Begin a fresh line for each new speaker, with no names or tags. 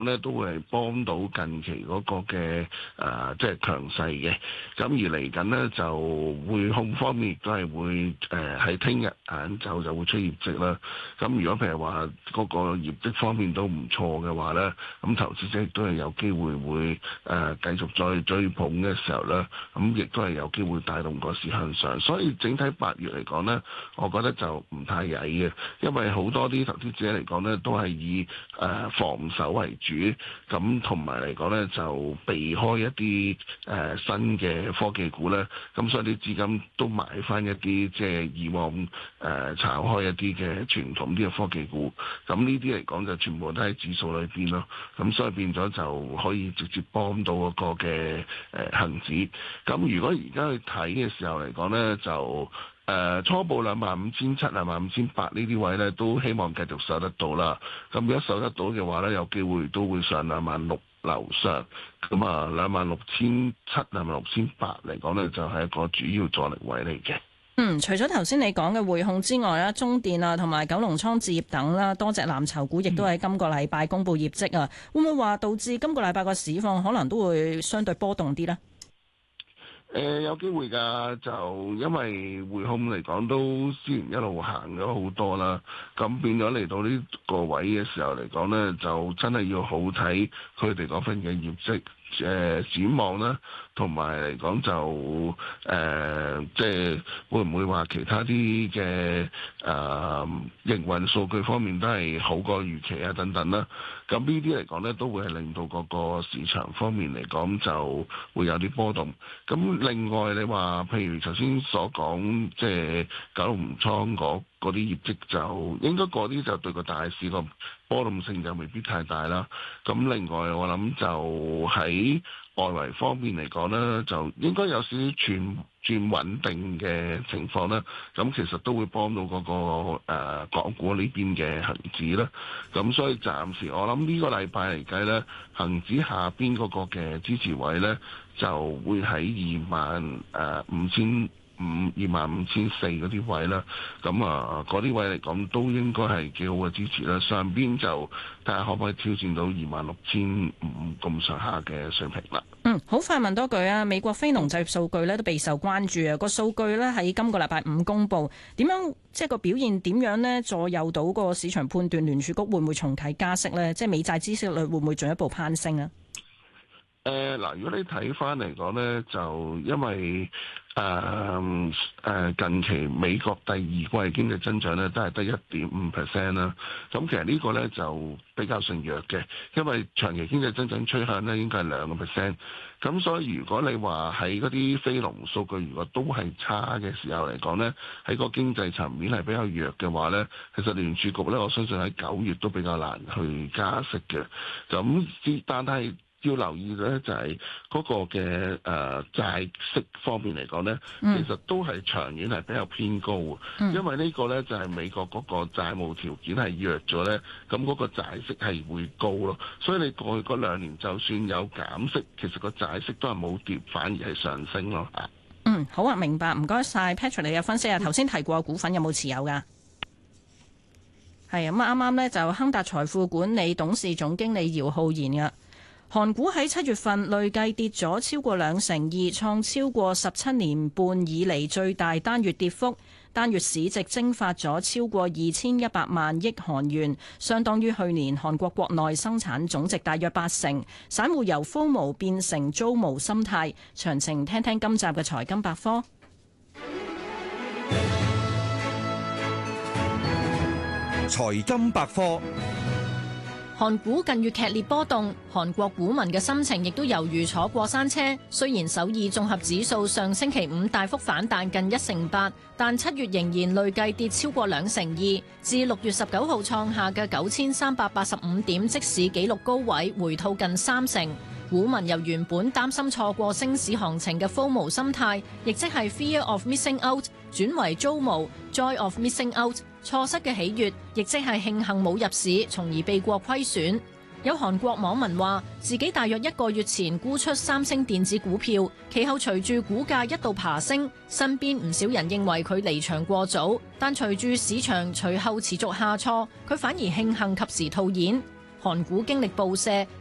咧都會係幫到近期嗰個嘅即係強勢嘅。咁而嚟緊呢，就匯控方面亦都係會喺聽日晏晝就會出業績啦。咁如果譬如話嗰個業績方面都唔錯嘅話咧，咁投資者亦都係有機會會繼續再追捧嘅時候咧，咁亦都係有機會帶動個市向上。所以整體8月嚟講咧，我覺得就唔太曳嘅，因為好多啲投資者嚟講咧都係以防守為主，咁同埋嚟講咧就避開一啲新嘅科技股咧，咁所以啲資金都買翻一啲即係以往炒開一啲嘅傳統啲嘅科技股，咁呢啲嚟講就全部都喺指數裏邊咯，咁所以變咗就可以直接幫到嗰個嘅恆指。咁如果而家去睇嘅時候嚟講咧，就初步25,700、25,800呢啲位咧，都希望繼續守得到啦。咁如果守得到嘅話咧，有機會都會上26,000樓上。咁啊，26,700、26,800嚟講咧，就係一個主要阻力位嚟嘅。
除咗頭先你講嘅匯控之外啦，中電啊同埋九龍倉置業等啦，多隻藍籌股亦都喺今個禮拜公布業績啊，會唔會話導致今個禮拜個市況可能都會相對波動啲呢？
有機會㗎，就因為匯控嚟講都之前一路行咗好多啦，咁變咗嚟到呢個位嘅時候嚟講呢，就真係要好睇佢哋嗰份嘅業績展望啦，同埋嚟講就即係會唔會話其他啲嘅營運數據方面都係好過預期啊等等啦。咁呢啲嚟講呢，都會係令到嗰個市場方面嚟講就會有啲波動。咁另外你話譬如頭先所講，即係九龍倉嗰啲業績就應該嗰啲就對個大市個波動性就未必太大啦。咁另外我諗就喺外圍方面嚟講呢，就應該有少少轉穩定嘅情況啦。咁其實都會幫到嗰個港股呢邊嘅恆指啦。咁所以暫時我諗呢個禮拜嚟計呢，恆指下邊嗰個嘅支持位呢，就會喺25,500、25,400嗰啲位啦，咁啊嗰啲位嚟講都應該係幾好嘅支持啦。上邊就睇下可唔可以挑戰到26,500咁上下嘅水平啦。
好快問多句啊！美國非農就業數據咧都備受關注啊，個數據咧喺今個禮拜5公佈，點樣即係個表現點樣呢？左右到個市場判斷聯儲局會唔會重啟加息呢？即係美債孳息率會唔會進一步攀升啊？
嗱，如果你睇翻嚟講呢，就因為近期美國第二季經濟增長呢都係得1.5% 啦，咁其實呢個呢就比較順弱嘅，因為長期經濟增長趨向呢應該係2%，咁所以如果你話喺嗰啲非農數據如果都係差嘅時候嚟講呢，喺個經濟層面係比較弱嘅話呢，其實聯儲局呢，我相信喺9月都比較難去加息嘅，咁但係要留意咧，就係嗰個嘅債息方面嚟講咧，其實都係長遠係比較偏高嘅，因為呢個咧就係美國嗰個債務條件係弱咗咧，咁嗰個債息係會高咯。所以你過去嗰2年就算有減息，其實個債息都係冇跌，反而係上升咯。
好啊，明白，唔該晒 Patrick 你嘅分析啊。頭先提過嘅股份有冇持有㗎？係咁啱啱咧就亨達財富管理董事總經理姚浩然㗎。韓股喺7月份累計跌咗超過2%，創超過17年半以嚟最大單月跌幅。單月市值蒸發咗超過2,100萬億韓元，相當於去年韓國國內生產總值大約80%。散戶由 FOMO 變成租無心態。詳情聽聽今集嘅財金百科。
財金百科。
韓股近月劇烈波動，韓國股民嘅心情亦都猶如坐過山車。雖然首爾綜合指數上星期五大幅反彈近1%8，但7月仍然累計跌超過2%2，至6月19號創下嘅9,385點即市紀錄高位回吐近30%。股民由原本擔心錯過升市行情嘅 FOMO 心態，亦即係 Fear of Missing Out，轉為JOMO Joy of Missing Out，錯失嘅喜悅，亦即係慶幸冇入市，從而避過虧損。有韓國網民話，自己大約1個月前沽出三星電子股票，其後隨住股價一度爬升，身邊唔少人認為佢離場過早，但隨住市場隨後持續下挫，佢反而慶幸及時套現。 韓股經歷暴瀉。